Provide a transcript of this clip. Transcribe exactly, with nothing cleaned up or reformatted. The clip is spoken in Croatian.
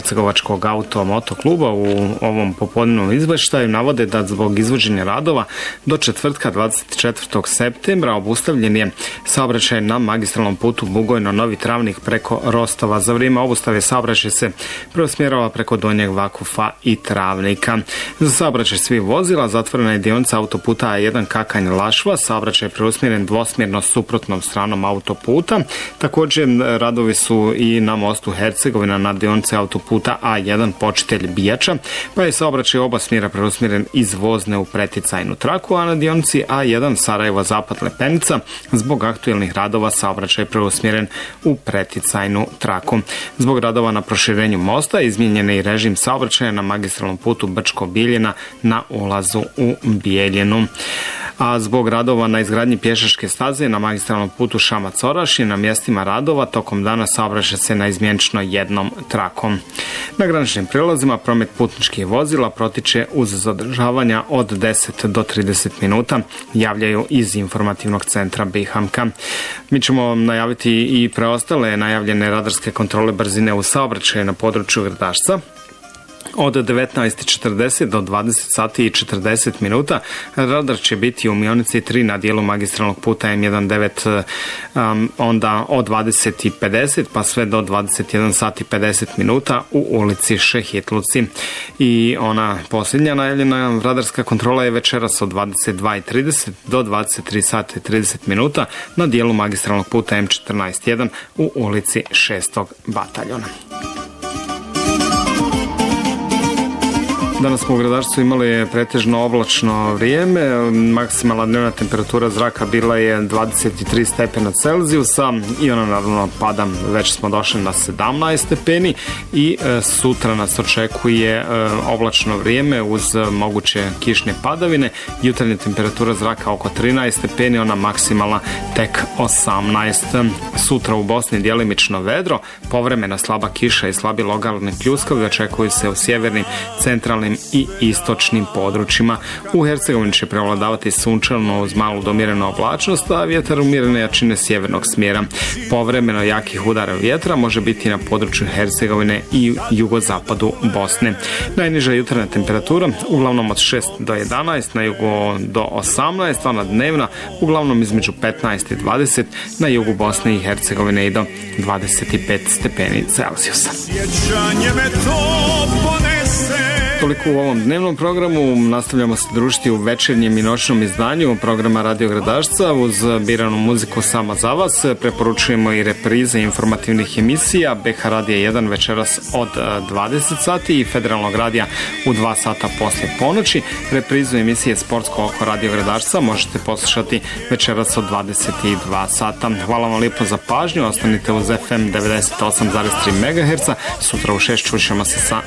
Hercegovačkog auto-moto kluba u ovom popodnevnom izveštaju navode da zbog izvođenja radova do četvrtka dvadeset četvrtog septembra obustavljen je saobraćaj na magistralnom putu Bugojno-Novi Travnik preko Rostova. Za vrijeme obustave saobraćaj se preusmjerava preko Donjeg Vakufa i Travnika. Za saobraćaj svih vozila zatvorena je dionica autoputa A jedan Kakanj-Lašva, saobraćaj je preusmjeren dvosmjerno suprotnom stranom autoputa. Također radovi su i na mostu Hercegovina na dionici autoputa A jedan Počitelj Bijača, pa je saobraćaj oba smjera preusmjeren iz vozne u preticajnu traku, a na dionici A jedan Sarajevo Zapad Lepenica zbog aktuelnih radova saobraćaj je preusmjeren u preticajnu traku. Zbog radova na proširenju mosta izmijenjen je i režim saobraćaja na magistralnom putu Brčko-Bijeljina na ulazu u Bijeljinu. A zbog radova na izgradnji pješačke staze na magistralnom putu Šamac-Orašje na mjestima radova tokom dana saobraća se na izmjenično jednom trakom. Na graničnim prilazima promet putničkih vozila protiče uz zadržavanja od deset do trideset minuta, javljaju iz informativnog centra Bihamka. Mi ćemo najaviti i preostale najavljene radarske kontrole brzine u saobraćaju na području Gradašca. Od devetnaest i četrdeset do dvadeset sati i četrdeset minuta radar će biti u Mionici tri na dijelu magistralnog puta M devetnaest, um, onda od dvadeset i pedeset pa sve do dvadeset jedan sati i pedeset minuta u ulici Šehitluci. I ona posljednja najavljena radarska kontrola je večeras od dvadeset dva i trideset do dvadeset tri sata i trideset minuta na dijelu magistralnog puta M četrnaest jedan u ulici šestog bataljona. Danas smo u Gradašcu imali pretežno oblačno vrijeme, maksimalna dnevna temperatura zraka bila je dvadeset tri stepena Celzijusa i ona naravno pada, već smo došli na sedamnaest stepeni i e, sutra nas očekuje e, oblačno vrijeme uz moguće kišne padavine, jutarnja temperatura zraka oko trinaest stepeni, ona maksimalna tek osamnaest. Sutra u Bosni djelimično vedro, povremena slaba kiša i slabi lokalni pljuskavi očekuju se u sjevernim, centralnim i istočnim područjima. U Hercegovini će prevladavati sunčano uz malu domjerenu oblačnost, a vjetar umjerene jačine sjevernog smjera. Povremeno jakih udara vjetra može biti na području Hercegovine i jugozapadu Bosne. Najniža jutarnja temperatura uglavnom od šest do jedanaest, na jugu do osamnaest, a na dnevna uglavnom između petnaest i dvadeset, na jugu Bosne i Hercegovine i do dvadeset pet stepeni Celzijusa. Toliko u ovom dnevnom programu. Nastavljamo se družiti u večernjem i noćnom izdanju programa Radio Gradašca uz biranu muziku sama za vas. Preporučujemo i reprize informativnih emisija B H Radija jedan večeras od dvadeset sati i Federalnog radija u dva sata poslije ponoći. Reprizu emisije Sportsko oko Radio Gradašca možete poslušati večeras od dvadeset dva sata. Hvala vam lijepo za pažnju. Ostanite uz F M devedeset osam zarez tri megaherca. Sutra u šest čućemo se sa